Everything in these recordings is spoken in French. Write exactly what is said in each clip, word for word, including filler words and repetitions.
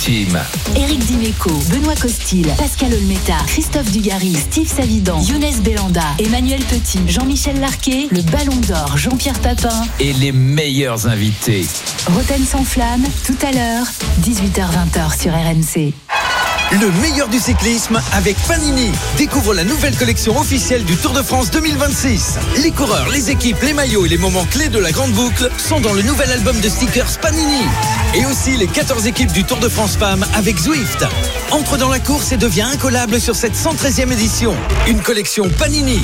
Team. Éric Dimeco, Benoît Costil, Pascal Olmeta, Christophe Dugarry, Steve Savidan, Younes Bélanda, Emmanuel Petit, Jean-Michel Larquet, le Ballon d'Or, Jean-Pierre Papin et les meilleurs invités. Roten sans flamme, tout à l'heure, dix-huit heures vingt sur R M C. Le meilleur du cyclisme avec Panini. Découvre la nouvelle collection officielle du Tour de France deux mille vingt-six. Les coureurs, les équipes, les maillots et les moments clés de la grande boucle sont dans le nouvel album de stickers Panini. Et aussi les quatorze équipes du Tour de France Femmes avec Zwift. Entre dans la course et deviens incollable sur cette cent treizième édition. Une collection Panini.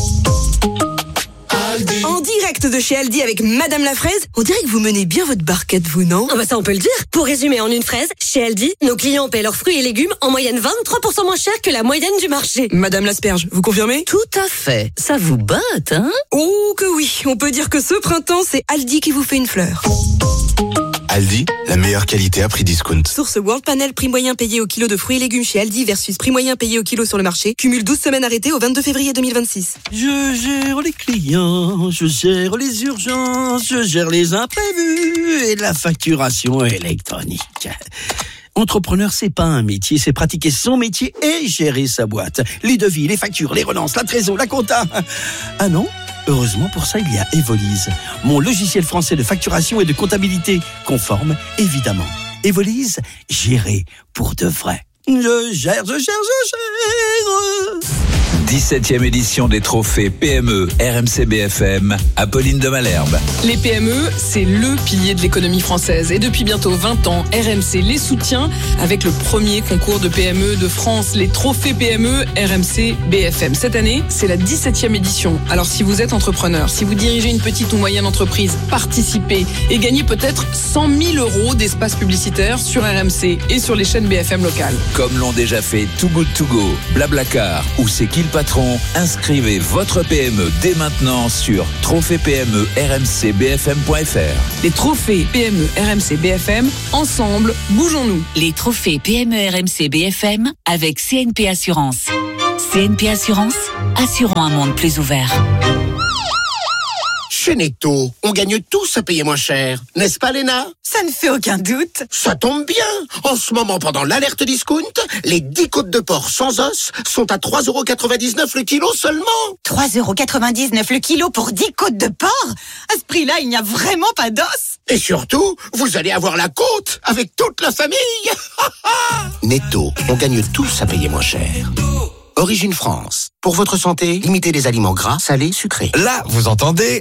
En direct de chez Aldi avec Madame la Fraise, on dirait que vous menez bien votre barquette, vous, non? Ah bah ça on peut le dire. Pour résumer en une fraise, chez Aldi, nos clients paient leurs fruits et légumes en moyenne vingt-trois pour cent moins cher que la moyenne du marché. Madame l'asperge, vous confirmez? Tout à fait. Ça vous botte, hein? Oh que oui, on peut dire que ce printemps, c'est Aldi qui vous fait une fleur. Aldi, la meilleure qualité à prix discount. Source World Panel, prix moyen payé au kilo de fruits et légumes chez Aldi versus prix moyen payé au kilo sur le marché. Cumule douze semaines arrêtées au vingt-deux février deux mille vingt-six. Je gère les clients, je gère les urgences, je gère les imprévus et la facturation électronique. Entrepreneur, c'est pas un métier, c'est pratiquer son métier et gérer sa boîte. Les devis, les factures, les relances, la trésor, la compta. Ah non ? Heureusement, pour ça, il y a Evolise, mon logiciel français de facturation et de comptabilité, conforme, évidemment. Evolise, géré pour de vrai. Je gère, je gère, je gère. dix-septième édition des trophées P M E R M C B F M, Apolline de Malherbe. Les P M E, c'est le pilier de l'économie française. Et depuis bientôt vingt ans, R M C les soutient avec le premier concours de P M E de France, les trophées P M E R M C B F M. Cette année, c'est la dix-septième édition. Alors si vous êtes entrepreneur, si vous dirigez une petite ou moyenne entreprise, participez et gagnez peut-être cent mille euros d'espace publicitaire sur R M C et sur les chaînes B F M locales. Comme l'ont déjà fait Too Good To Go, Blablacar ou C'est qui le patron, inscrivez votre P M E dès maintenant sur trophée P M E R M C B F M point F R. Les trophées P M E R M C B F M, ensemble, bougeons-nous. Les trophées P M E R M C B F M avec C N P Assurance. C N P Assurance, assurons un monde plus ouvert. Chez Netto, on gagne tous à payer moins cher. N'est-ce pas, Léna? Ça ne fait aucun doute. Ça tombe bien. En ce moment, pendant l'alerte discount, les dix côtes de porc sans os sont à trois euros quatre-vingt-dix-neuf le kilo seulement. trois euros quatre-vingt-dix-neuf le kilo pour dix côtes de porc? À ce prix-là, il n'y a vraiment pas d'os. Et surtout, vous allez avoir la côte avec toute la famille. Netto, on gagne tous à payer moins cher. Origine France. Pour votre santé, limitez les aliments gras, salés, sucrés. Là, vous entendez?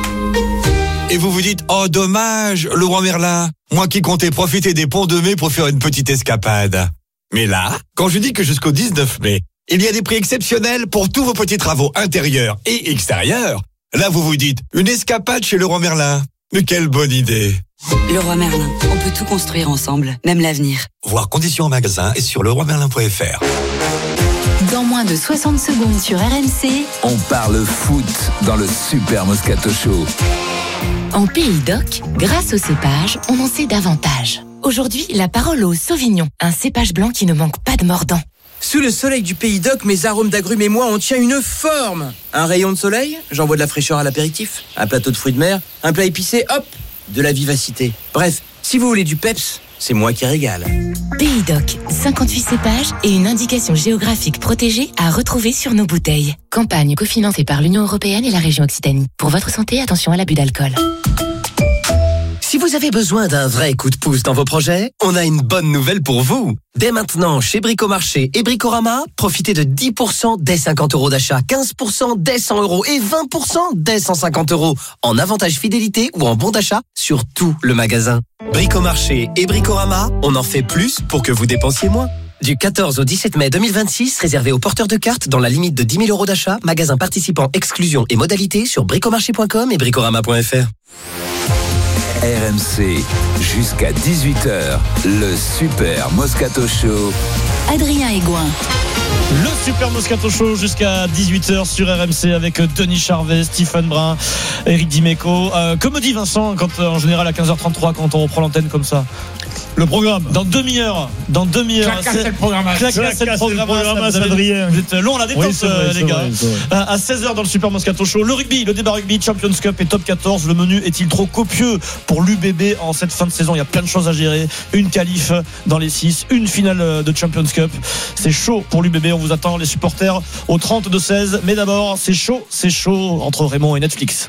Et vous vous dites, oh dommage, le roi Merlin, moi qui comptais profiter des ponts de mai pour faire une petite escapade. Mais là, quand je dis que jusqu'au dix-neuf mai, il y a des prix exceptionnels pour tous vos petits travaux intérieurs et extérieurs, là vous vous dites, une escapade chez le roi Merlin. Mais quelle bonne idée! Le roi Merlin, on peut tout construire ensemble, même l'avenir. Voir conditions en magasin et sur le roi merlin point F R. Dans moins de soixante secondes sur R M C, on parle foot dans le Super Moscato Show. En Pays d'Oc, grâce au cépage, on en sait davantage. Aujourd'hui, la parole au Sauvignon, un cépage blanc qui ne manque pas de mordant. Sous le soleil du Pays d'Oc, mes arômes d'agrumes et moi, on tient une forme. Un rayon de soleil, j'envoie de la fraîcheur à l'apéritif. Un plateau de fruits de mer, un plat épicé, hop, de la vivacité. Bref, si vous voulez du peps, c'est moi qui régale. Pays d'Oc, cinquante-huit cépages et une indication géographique protégée à retrouver sur nos bouteilles. Campagne cofinancée par l'Union européenne et la région Occitanie. Pour votre santé, attention à l'abus d'alcool. Si vous avez besoin d'un vrai coup de pouce dans vos projets, on a une bonne nouvelle pour vous. Dès maintenant, chez Bricomarché et Bricorama, profitez de dix pour cent dès cinquante euros d'achat, quinze pour cent dès cent euros et vingt pour cent dès cent cinquante euros en avantage fidélité ou en bon d'achat sur tout le magasin. Bricomarché et Bricorama, on en fait plus pour que vous dépensiez moins. Du quatorze au dix-sept mai deux mille vingt-six, réservé aux porteurs de cartes dans la limite de dix mille euros d'achat, magasin participant, exclusion et modalités sur bricomarché point com et bricorama point F R. R M C, jusqu'à dix-huit heures, le Super Moscato Show. Adrien Aigouin. Le Super Moscato Show jusqu'à dix-huit heures sur R M C avec Denis Charvet, Stephen Brun, Éric Dimeco. Euh, que me dit Vincent quand, en général à quinze heures trente-trois quand on reprend l'antenne comme ça? Le programme. Dans demi-heure. Dans demi-heure. Clacasse le programme. Clacasse le programme, Adrien. Vous êtes long, la détente, oui, vrai, les gars. Vrai, à seize heures dans le Super Moscato Show, le rugby, le débat rugby, Champions Cup et Top quatorze. Le menu est-il trop copieux pour l'U B B en cette fin de saison? Il y a plein de choses à gérer. Une qualif dans les six, une finale de Champions Cup. C'est chaud pour l'U B B. On vous attend, les supporters, au trente-deux seize. Mais d'abord, c'est chaud, c'est chaud entre Raymond et Netflix.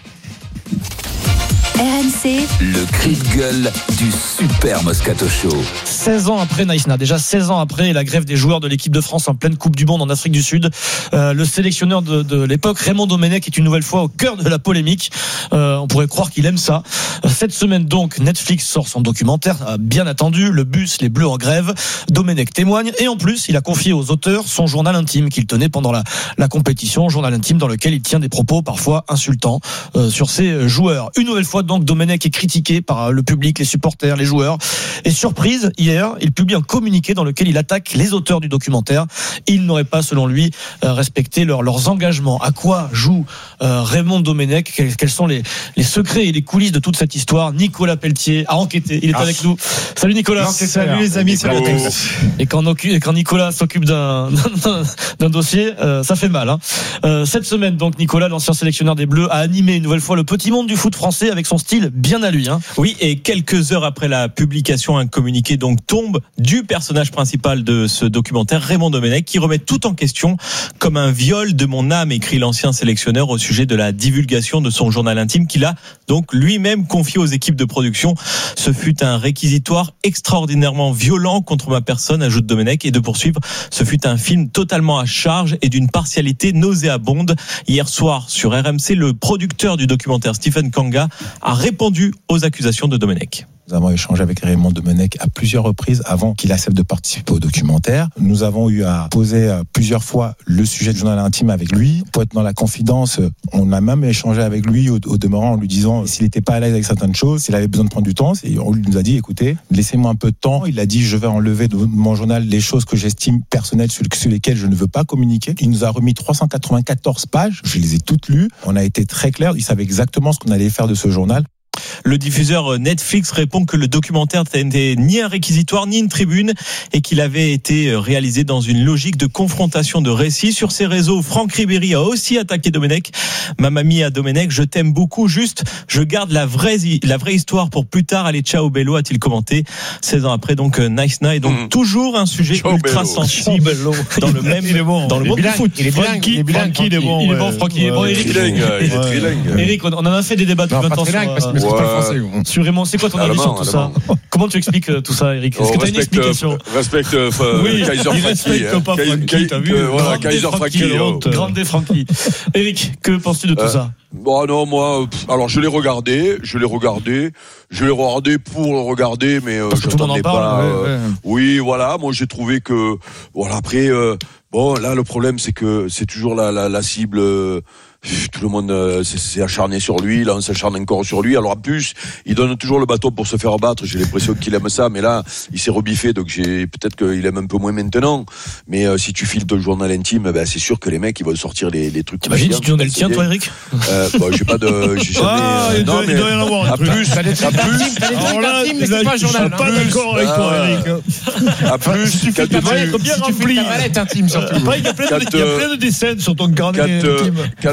R M C, le cri de gueule du Super Moscato Show. seize ans après Naïsna, déjà seize ans après la grève des joueurs de l'équipe de France en pleine Coupe du Monde en Afrique du Sud, euh, le sélectionneur de, de l'époque, Raymond Domenech, est une nouvelle fois au cœur de la polémique. Euh, on pourrait croire qu'il aime ça. Cette semaine donc, Netflix sort son documentaire, bien attendu, Le Bus, les Bleus en grève. Domenech témoigne et en plus, il a confié aux auteurs son journal intime qu'il tenait pendant la, la compétition, journal intime dans lequel il tient des propos parfois insultants euh, sur ses joueurs. Une nouvelle fois donc, Domenech est critiqué par le public, les supporters, les joueurs. Et surprise, hier, il publie un communiqué dans lequel il attaque les auteurs du documentaire. Ils n'auraient pas, selon lui, respecté leur, leurs engagements. À quoi joue euh, Raymond Domenech? quels, quels sont les, les secrets et les coulisses de toute cette histoire? Nicolas Pelletier a enquêté. Il est ah, avec nous. Salut Nicolas. Salut les amis. Salut à tous. Et quand, et quand Nicolas s'occupe d'un, d'un, d'un dossier, euh, ça fait mal. Hein. Euh, cette semaine, donc, Nicolas, l'ancien sélectionneur des Bleus, a animé une nouvelle fois le petit monde du foot français avec son style bien à lui. Hein. Oui, et quelques heures après la publication, un communiqué donc tombe du personnage principal de ce documentaire, Raymond Domenech, qui remet tout en question comme un viol de mon âme, écrit l'ancien sélectionneur au sujet de la divulgation de son journal intime qu'il a donc lui-même confié aux équipes de production. Ce fut un réquisitoire extraordinairement violent contre ma personne, ajoute Domenech, et de poursuivre, ce fut un film totalement à charge et d'une partialité nauséabonde. Hier soir, sur R M C, le producteur du documentaire, Stephen Kanga, a répondu aux accusations de Domenech. Nous avons échangé avec Raymond Domenech à plusieurs reprises avant qu'il accepte de participer au documentaire. Nous avons eu à poser plusieurs fois le sujet du journal intime avec lui. Pour être dans la confidence, on a même échangé avec lui au, au demeurant en lui disant s'il n'était pas à l'aise avec certaines choses, s'il avait besoin de prendre du temps. Et on lui nous a dit écoutez, laissez-moi un peu de temps. Il a dit je vais enlever de mon journal les choses que j'estime personnelles sur, sur lesquelles je ne veux pas communiquer. Il nous a remis trois cent quatre-vingt-quatorze pages. Je les ai toutes lues. On a été très clair. Il savait exactement ce qu'on allait faire de ce journal. Le diffuseur Netflix répond que le documentaire n'était ni un réquisitoire ni une tribune et qu'il avait été réalisé dans une logique de confrontation de récits. Sur ses réseaux, Franck Ribéry a aussi attaqué Domenech. Ma mamie à Domenech, je t'aime beaucoup, juste je garde la vraie, la vraie histoire pour plus tard. Allez, ciao bello, a-t-il commenté. seize ans après, donc Nice Night, donc mmh. toujours un sujet ciao ultra bello. sensible dans le même bon. dans le monde du foot. Il est Francky, il est bilingue, il est bon. Il est bon, Francky. Il est bon, Eric. Eric, on en a fait des débats depuis vingt ans sur Ouais. Français, bon. Sur Raymond, c'est quoi ton avis sur tout ça? Comment tu expliques euh, tout ça, Eric? Est-ce oh, que tu as une explication? Respecte euh, oui, Kaiser Francky. Respecte hein. pas Francky, t'as vu euh, voilà, Kaiser Francky. Grande Francky. Eric, que penses-tu de tout euh, ça? Bon, non, moi, alors je l'ai regardé, je l'ai regardé, je l'ai regardé pour le regarder, mais euh, je n'entendais pas. Parle, euh, ouais, ouais. Oui, voilà, moi j'ai trouvé que, voilà, après, euh, bon, là le problème c'est que c'est toujours la, la, la cible. Euh, tout le monde euh, s'est, s'est acharné sur lui, là on s'acharne encore sur lui. Alors en plus, il donne toujours le bâton pour se faire battre. J'ai l'impression qu'il aime ça, mais là, il s'est rebiffé, donc j'ai peut-être qu'il aime un peu moins maintenant. Mais euh, si tu files ton journal intime, ben c'est sûr que les mecs ils vont sortir les, les trucs. T'imagines si tu en as le tien, toi, Eric? euh, bah, J'ai pas de, j'ai jamais. Ah, euh, il, doit, non, mais, il doit y en avoir. À plus, à plus. Alors là, je suis pas d'accord avec toi, Eric. À plus, tu fais ta mallette intime surtout. Il y a plein de dessins sur ton carnet intime.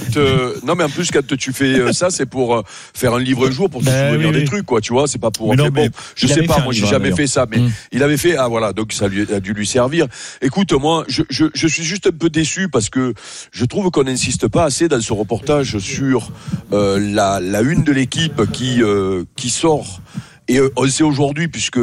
Non, mais en plus, quand tu fais ça, c'est pour euh, faire un livre un jour, pour te ben souvenir oui, des oui. trucs, quoi, tu vois, c'est pas pour. Mais non, bon, je sais pas, moi, j'ai jamais d'ailleurs. fait ça, mais mmh. il avait fait, ah voilà, donc ça lui a dû lui servir. Écoute, moi, je, je, je suis juste un peu déçu parce que je trouve qu'on n'insiste pas assez dans ce reportage sur euh, la, la une de l'équipe qui, euh, qui sort. Et on le sait aujourd'hui, puisque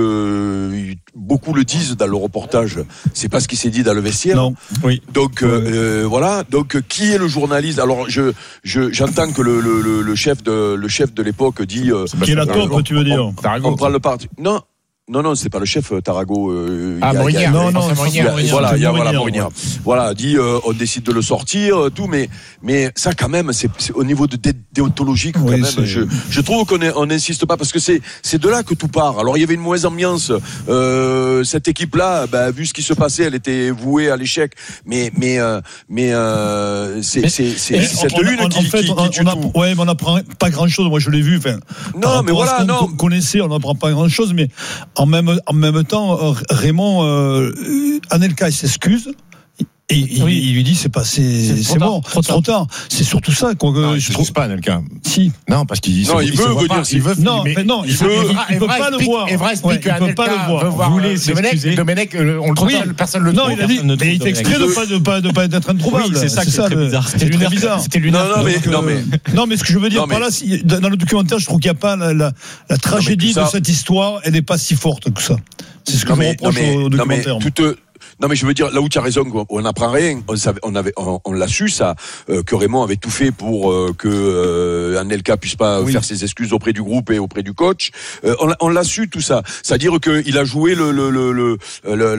beaucoup le disent dans le reportage, c'est pas ce qui s'est dit dans le vestiaire. Non, oui. Donc euh, voilà. Donc qui est le journaliste? Alors je, je j'entends que le, le, le chef de le chef de l'époque dit. Euh, qui est la taupe, tu veux dire? On, on prend le parti. Non. Non, non, c'est pas le chef Tarago. Euh, ah, Morignard. Non, non, Morignard. Voilà, il y a voilà Morignard. Voilà, dit euh, on décide de le sortir, tout, mais mais ça quand même, c'est, c'est au niveau de dé- déontologique quand oui, même. C'est... Je je trouve qu'on on n'insiste pas parce que c'est c'est de là que tout part. Alors il y avait une mauvaise ambiance. Euh, cette équipe-là, bah, vu ce qui se passait, elle était vouée à l'échec. Mais mais euh, mais euh, c'est mais, c'est c'est, c'est cette une qui, fait, qui, on, qui tue on a, tout. Ouais, mais on n'apprend pas grand-chose. Moi, je l'ai vu. Enfin, non, mais voilà, non. non. Qu'on connaissait, on n'apprend pas grand-chose, mais en même, en même temps, Raymond, euh, Anelka, il s'excuse. Et il, oui. il lui dit c'est pas c'est, c'est, c'est bon trop, trop tard. C'est surtout ça qu'on non, je trouve pas Anelka. Si. Non parce qu'il non, il, il veut, veut dire il veut non mais non il, il, veut, il, il peut pas le voir. Evra explique que Anelka veut voir. Vous voulez s'excuser. Domenech on le trouve personne le trouve. Non, il a dit mais il fait exprès de pas de pas de pas d'être introuvable. Oui, c'est ça c'est très bizarre. C'était lunaire bizarre. C'était lunaire. Non mais non mais non mais ce que je veux dire par là dans le documentaire je trouve qu'il y a pas la la tragédie de cette histoire, elle n'est pas si forte que ça. C'est ce que je reproche au documentaire. Non mais je veux dire là où tu as raison, on n'apprend rien. On savait, on avait, on, on l'a su ça euh, que Raymond avait tout fait pour euh, que euh, Anelka puisse pas oui. faire ses excuses auprès du groupe et auprès du coach. Euh, on, on l'a su tout ça. C'est-à-dire que il a joué le le le le, le, le,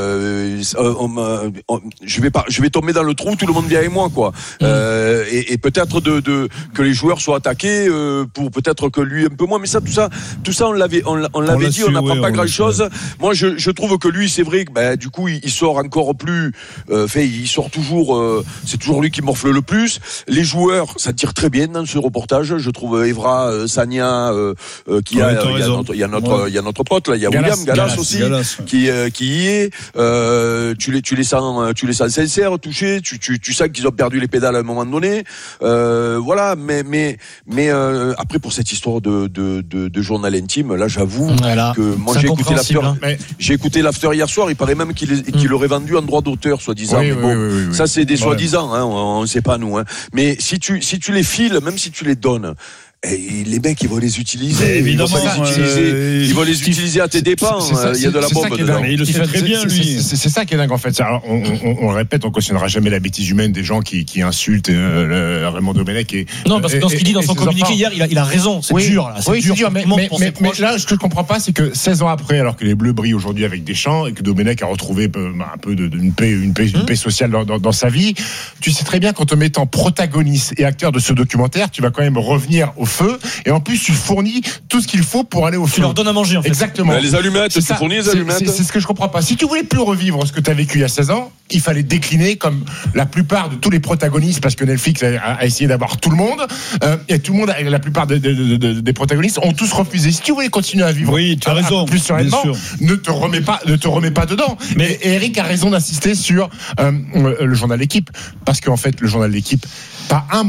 le euh, on, on, je vais pas, je vais tomber dans le trou. Tout le monde vient avec moi quoi. Mmh. Euh, et, et peut-être de, de que les joueurs soient attaqués euh, pour peut-être que lui un peu moins. Mais ça tout ça tout ça on l'avait on, on l'avait on dit. Su, on n'apprend ouais, pas grand chose. Moi je je trouve que lui c'est vrai que ben du coup il, il sort encore plus euh, fait il sort toujours euh, c'est toujours lui qui morfle le plus. Les joueurs ça tire très bien dans ce reportage je trouve. Evra euh, Sagna euh, euh, qui ouais, a il y a notre il y a notre ouais. il y a notre pote là il y a Galas, William Galas, Galas aussi Galas, ouais. qui euh, qui y est euh, tu les tu les sens tu les sens sincères touchés tu tu tu sens qu'ils ont perdu les pédales à un moment donné euh, voilà mais mais mais euh, après pour cette histoire de de de, de journal intime là j'avoue voilà. que moi j'ai écouté l'after hein. j'ai écouté l'after hier soir il paraît même qu'il est, qu'il aurait vendu en droit d'auteur soi-disant oui, mais bon oui, oui, oui, ça c'est des ouais. soi-disant hein, on ne sait pas nous hein. Mais si tu si tu les files même si tu les donnes et les mecs ils vont les utiliser ils vont les utiliser euh, ils vont les utiliser à tes dépens il y a de la bombe dedans mais il le sait très bien lui c'est, c'est ça qui est dingue en fait alors, on, on, on le répète on cautionnera jamais la bêtise humaine des gens qui, qui insultent euh, le, Raymond Domenech et, non parce que dans ce qu'il dit dans son communiqué hier il a, il a raison c'est oui, dur là c'est oui, dur, dur mais, mais, mais, mais là ce que je comprends pas c'est que seize ans après alors que les Bleus brillent aujourd'hui avec Deschamps et que Domenech a retrouvé un peu de, de, une paix une paix, une paix sociale dans, dans, dans sa vie tu sais très bien qu'en te mettant protagoniste et acteur de ce documentaire tu vas quand même revenir au feu et en plus tu fournis tout ce qu'il faut pour aller au feu. Tu leur donnes à manger en fait. Exactement. Bah, les allumettes, tu fournis les allumettes. C'est, c'est, c'est ce que je comprends pas. Si tu voulais plus revivre ce que tu as vécu il y a seize ans, il fallait décliner comme la plupart de tous les protagonistes parce que Netflix a, a essayé d'avoir tout le monde euh, et tout le monde, la plupart de, de, de, de, des protagonistes ont tous refusé. Si tu voulais continuer à vivre, oui, tu as raison. Plus sereinement, ne te remets pas, ne te remets pas dedans. Mais et Eric a raison d'insister sur euh, le journal L'équipe parce qu'en fait le journal L'équipe, pas un